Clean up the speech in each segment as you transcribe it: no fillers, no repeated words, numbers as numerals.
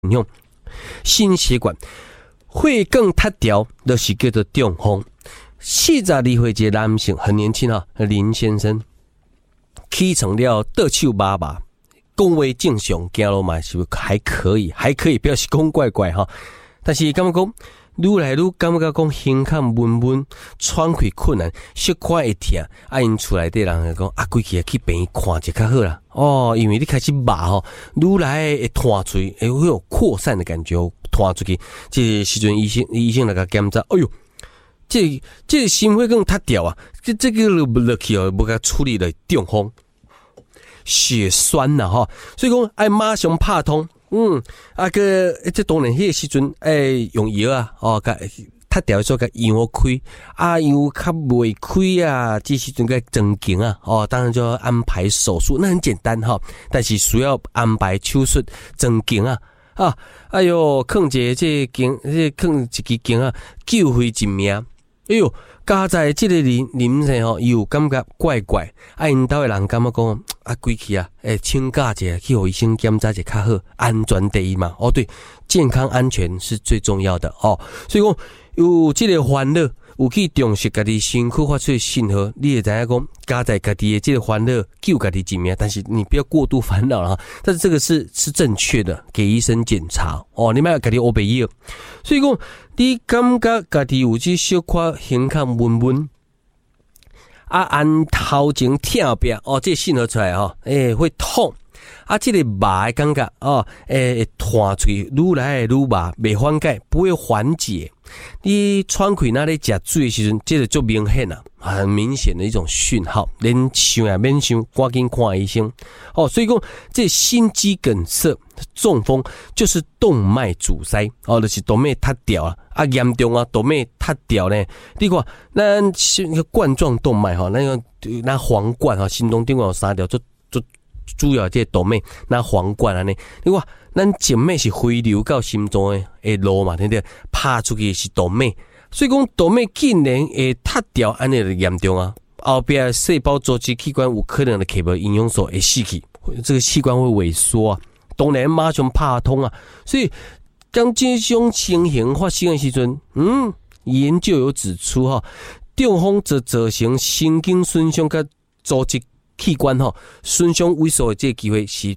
用心血管会更塌掉，就是叫做中风。42岁一个男性，很年轻啊，林先生起床了，倒手麻麻，讲话正常，走路嘛是还可以，表示讲怪怪哈。但是感觉讲愈来愈感觉讲胸腔闷闷，喘气困难，小可会痛。因厝内底人就讲规气去病院看一较好啦。因为你开始麻吼，愈来会弹出去，会有扩散的感觉，弹出去。这时阵医生来甲检查，哎呦，这个心血管塌掉啊！这个落去哦，无甲处理了中风，血栓呐哈，所以讲爱马上拍通。这当然迄个时阵用药啊，甲塌掉的时候甲药开，药较未开啊，这时阵甲增强啊，当然就要安排手术，那很简单哈，但是需要安排手术增强啊。哎呦，放一支镜啊，救回一命。哎呦，加在这个林生吼，又感觉怪怪，因兜的人感觉讲规气啊，请假者去互医生检查者较好，安全第一嘛。对，健康安全是最重要的哦。所以讲有这个烦恼，有去重视家己身躯发出的信号，你会知影讲加在家己的这个烦恼救家己一命，但是你不要过度烦恼了哈。但是这个是正确的，给医生检查你莫家己黑白药。所以讲你感觉家己有这小可胸腔闷闷，按头前痛壁这信号出来会痛。这个麻的感觉会弹出去，愈来愈麻，未缓解，不会缓解。你喘气那里食水的时阵，这个就明显了，很明显的一种讯号。连想也免想，赶紧看医生所以讲，这心肌梗塞、中风就是动脉阻塞就是动脉塌掉了严重动脉塌掉呢。你看，咱冠状动脉那黄冠心脏顶有3条，就主要这动脉那黄冠安尼。你看，咱静脉是回流到心脏的路嘛，对不对？拍出去是动脉，所以讲动脉竟然会塌掉，安尼就严重啊！后边细胞组织器官有可能的吸无营养素会死去，这个器官会萎缩当然马上拍通所以当这种情形发生的时阵，研究有指出中风则造成神经损伤跟组织器官损伤萎缩的这个机会是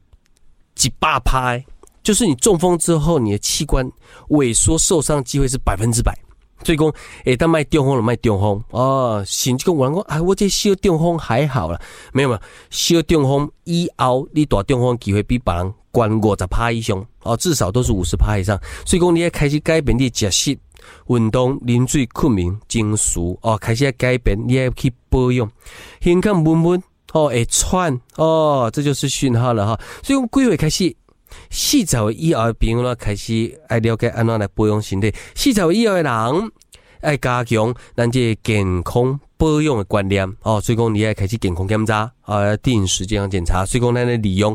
100%，就是你中风之后，你的器官萎缩受伤机会是100%。所以讲，当卖中风了，卖中风甚至讲有人讲我这小中风还好啦，没有，小中风以后你大中风机会比别人高50%以上至少都是50%以上。所以讲，你要开始改变你的食食、运动、饮水、困眠、情绪开始要改变，你要去保养，胸腔闷闷会喘这就是讯号了所以讲，几岁开始？40岁以后的朋友呢，开始爱了解安怎来保养身体。40岁以后的人爱加强咱这健康保养的观念所以讲你要开始健康检查定时健康检查。所以讲咱来利用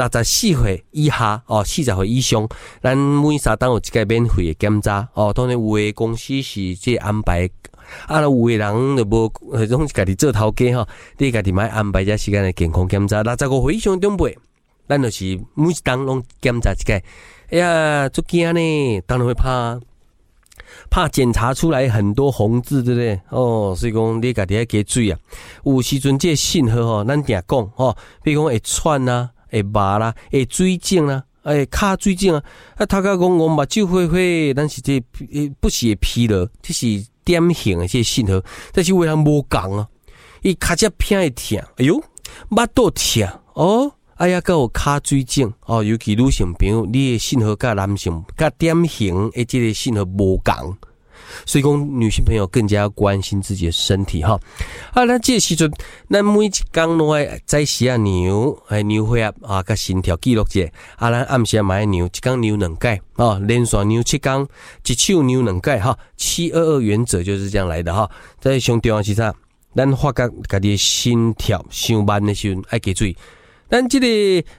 64岁以下40岁以上，咱每3档有一个免费的检查当然有的公司是这安排。有的人就无拢家己做头家你家己买安排这时间的健康检查。65岁以上长辈，咱就是每一档拢检查一个。哎呀，足惊呢，当然会怕检查出来很多红字，对不对？所以讲你家己要加注啊。有时阵这信号咱定讲比如讲会喘啊，会麻啦，会水肿啦。卡水肿头壳讲我目睭灰灰，但是这不是疲劳，这是典型的这信号。但是有人无讲伊脚趾偏会痛，哎呦，目肚痛哎呀，有卡水肿尤其女性朋友，你的信号甲男性甲典型的这个信号无同。所以讲，女性朋友更加要关心自己的身体咱这个时阵，咱每一天拢爱早时量血压甲心跳记录者咱暗时嘛爱量，一天量2次连续量7天，一手量2次722原则就是这样来的在上重要是啥？咱发觉家己的心跳伤慢的时阵，爱加注意。咱这个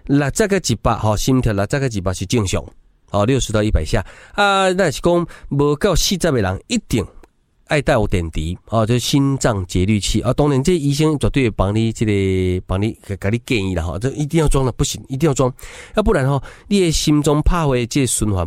60个100心跳60个100是正常60到100下那是讲无到40的人一定爱戴有点滴哦，就是心脏节律器啊。当然，这医生绝对会帮你给你建议啦哈，这一定要装的，不行，一定要装，要不然你的心中拍回这循环